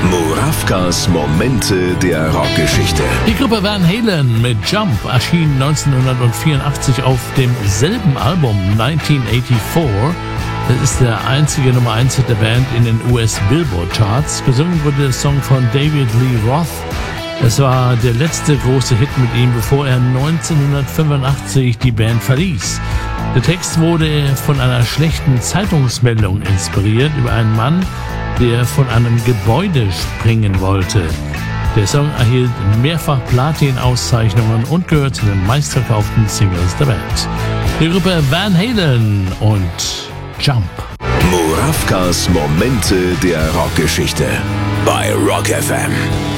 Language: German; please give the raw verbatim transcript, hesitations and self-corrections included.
Murawkas Momente der Rockgeschichte. Die Gruppe Van Halen mit Jump erschien neunzehnhundertvierundachtzig auf demselben Album neunzehnhundertvierundachtzig. Das ist der einzige Nummer eins Hit der Band in den U S Billboard Charts. Gesungen wurde der Song von David Lee Roth. Es war der letzte große Hit mit ihm, bevor er neunzehnhundertfünfundachtzig die Band verließ. Der Text wurde von einer schlechten Zeitungsmeldung inspiriert über einen Mann, der von einem Gebäude springen wollte. Der Song erhielt mehrfach Platin-Auszeichnungen und gehört zu den meistverkauften Singles der Band. Die Gruppe Van Halen und Jump. Murawkas Momente der Rockgeschichte bei Rock F M.